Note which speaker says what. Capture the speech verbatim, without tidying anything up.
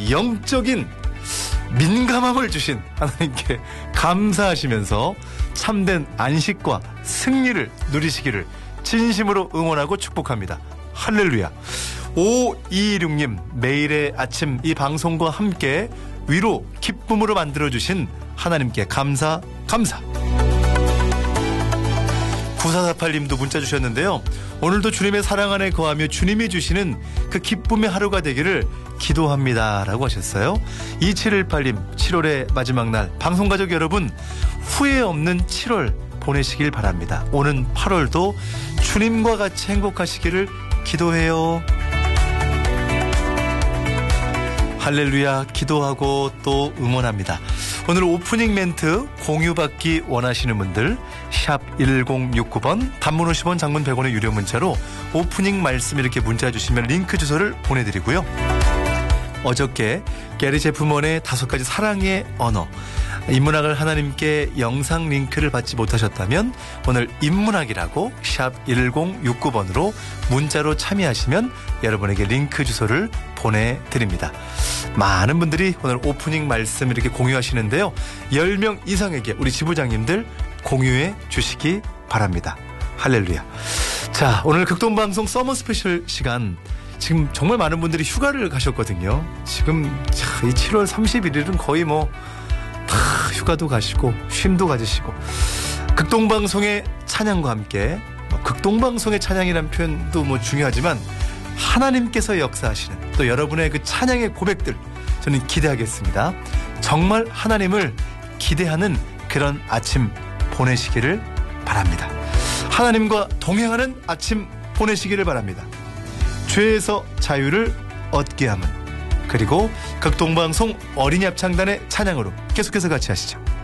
Speaker 1: 영적인 민감함을 주신 하나님께 감사하시면서 참된 안식과 승리를 누리시기를 진심으로 응원하고 축복합니다. 할렐루야. 오이육 님, 매일의 아침 이 방송과 함께 위로 기쁨으로 만들어주신 하나님께 감사 감사. 구사사팔 님도 문자 주셨는데요. 오늘도 주님의 사랑 안에 거하며 주님이 주시는 그 기쁨의 하루가 되기를 기도합니다 라고 하셨어요. 이칠일팔 님, 칠월의 마지막 날 방송가족 여러분 후회 없는 칠월 보내시길 바랍니다. 오는 팔월도 주님과 같이 행복하시기를 기도해요. 할렐루야. 기도하고 또 응원합니다. 오늘 오프닝 멘트 공유받기 원하시는 분들 샵 일공육구 번 단문 오십 원 장문 백 원의 유료 문자로 오프닝 말씀 이렇게 문자 주시면 링크 주소를 보내드리고요. 어저께 게리 제프먼의 다섯 가지 사랑의 언어 인문학을 하나님께 영상 링크를 받지 못하셨다면 오늘 인문학이라고 샵 일공육구 번으로 문자로 참여하시면 여러분에게 링크 주소를 보내드립니다. 많은 분들이 오늘 오프닝 말씀 이렇게 공유하시는데요. 열 명 이상에게 우리 지부장님들 공유해 주시기 바랍니다. 할렐루야. 자, 오늘 극동방송 서머 스페셜 시간 지금 정말 많은 분들이 휴가를 가셨거든요. 지금 이 칠월 삼십일일은 거의 뭐 다 휴가도 가시고 쉼도 가지시고 극동방송의 찬양과 함께 극동방송의 찬양이라는 표현도 뭐 중요하지만 하나님께서 역사하시는 또 여러분의 그 찬양의 고백들 저는 기대하겠습니다. 정말 하나님을 기대하는 그런 아침 보내시기를 바랍니다. 하나님과 동행하는 아침 보내시기를 바랍니다. 죄에서 자유를 얻게 함은 그리고 극동방송 어린이 합창단의 찬양으로 계속해서 같이 하시죠.